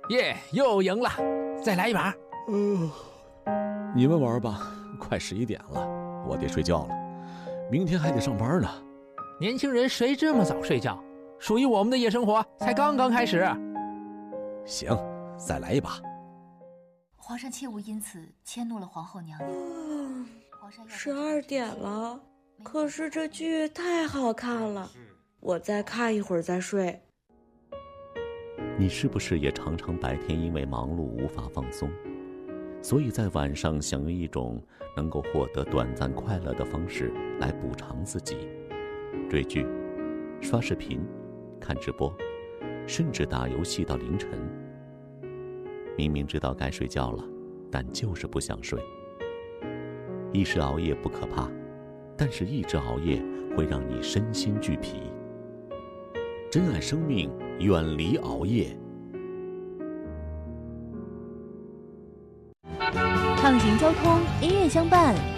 耶，又赢了，再来一把。 你们玩吧，快11点了，我得睡觉了，明天还得上班呢。 年轻人谁这么早睡觉？属于我们的夜生活才刚刚开始。 行，再来一把。 皇上切勿因此迁怒了皇后娘娘。 12点了，可是这剧太好看了，我再看一会儿再睡。 你是不是也常常白天因为忙碌无法放松，所以在晚上想用一种能够获得短暂快乐的方式来补偿自己？追剧、刷视频、看直播，甚至打游戏到凌晨。明明知道该睡觉了，但就是不想睡。一时熬夜不可怕，但是一直熬夜会让你身心俱疲。珍爱生命，远离熬夜。 畅行交通，音乐相伴，